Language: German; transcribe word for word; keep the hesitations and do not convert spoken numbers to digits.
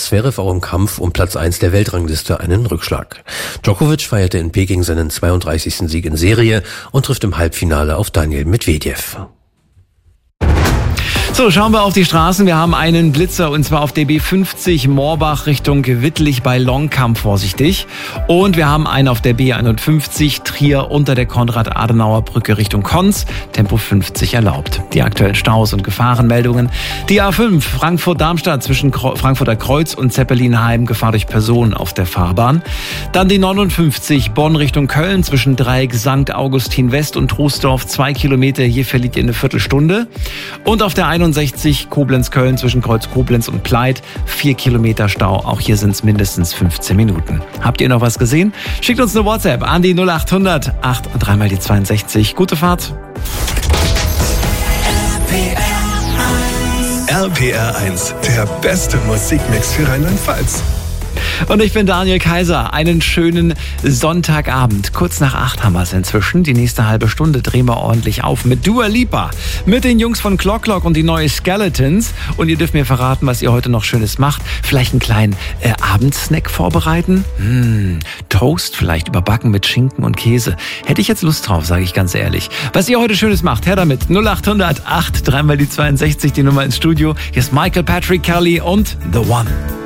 Zverev auch im Kampf um Platz eins der Weltrangliste einen Rückschlag. Djokovic feierte in Peking seinen zweiunddreißigsten Sieg in Serie und trifft im Halbfinale auf Daniil Medvedev. So, schauen wir auf die Straßen. Wir haben einen Blitzer und zwar auf D B fünfzig Moorbach Richtung Wittlich bei Longkamp, vorsichtig. Und wir haben einen auf der B einundfünfzig Trier unter der Konrad-Adenauer-Brücke Richtung Konz. Tempo fünfzig erlaubt. Die aktuellen Staus und Gefahrenmeldungen. Die A fünf Frankfurt-Darmstadt zwischen Frankfurter Kreuz und Zeppelinheim, Gefahr durch Personen auf der Fahrbahn. Dann die neunundfünfzig Bonn Richtung Köln zwischen Dreieck Sankt Augustin West und Troisdorf. Zwei Kilometer, hier verliert ihr eine Viertelstunde. Und auf der einundsechzig Koblenz-Köln zwischen Kreuz Koblenz und Pleit. Vier Kilometer Stau. Auch hier sind es mindestens fünfzehn Minuten. Habt ihr noch was gesehen? Schickt uns eine WhatsApp an die null achthundert acht und dreimal die zweiundsechzig. Gute Fahrt. R P R eins, der beste Musikmix für Rheinland-Pfalz. Und ich bin Daniel Kaiser. Einen schönen Sonntagabend. Kurz nach acht haben wir es inzwischen. Die nächste halbe Stunde drehen wir ordentlich auf mit Dua Lipa, mit den Jungs von Clock Clock und die neue Skeletons. Und ihr dürft mir verraten, was ihr heute noch Schönes macht. Vielleicht einen kleinen äh, Abendsnack vorbereiten? Hm, Toast vielleicht überbacken mit Schinken und Käse. Hätte ich jetzt Lust drauf, sage ich ganz ehrlich. Was ihr heute Schönes macht, her damit. null achthundert acht, dreimal die zweiundsechzig, die Nummer ins Studio. Hier ist Michael Patrick Kelly und The One.